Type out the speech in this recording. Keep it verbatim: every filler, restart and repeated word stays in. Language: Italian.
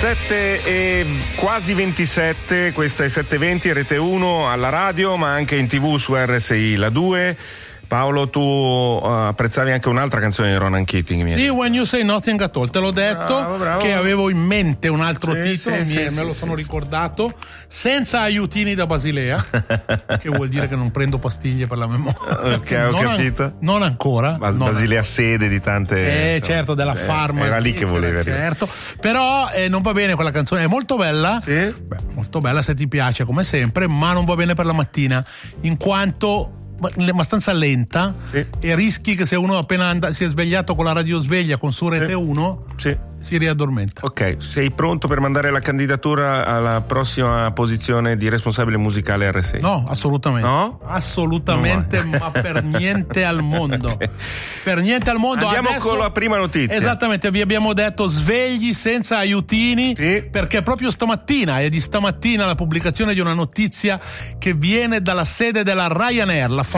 sette e quasi ventisette, questa è sette e venti, Rete uno alla radio, ma anche in tv su R S I La due. Paolo, tu uh, apprezzavi anche un'altra canzone di Ronan Keating. Sì, When You Say Nothing At All, te l'ho detto, bravo, bravo. Che avevo in mente un altro sì, titolo, sì, mi, sì, me lo sì, sono sì, ricordato, senza aiutini da Basilea, che vuol dire che non prendo pastiglie per la memoria. Ok, ho non capito. An- non ancora. Bas- non Basilea ancora. sede di tante... Sì, insomma, certo, della eh, farma. Era lì che volevi arrivare. Certo, però eh, non va bene quella canzone, è molto bella. Sì? Beh, molto bella se ti piace, come sempre, ma non va bene per la mattina, in quanto abbastanza lenta, sì. E rischi che se uno appena and- si è svegliato con la radiosveglia con su Rete uno Sì. si riaddormenta. Ok, sei pronto per mandare la candidatura alla prossima posizione di responsabile musicale R S I? No, assolutamente. No? Assolutamente, No. ma per niente al mondo. Okay. Per niente al mondo. Andiamo Adesso, con la prima notizia. Esattamente, vi abbiamo detto svegli senza aiutini, sì. Perché proprio stamattina, è di stamattina la pubblicazione di una notizia che viene dalla sede della Ryanair, la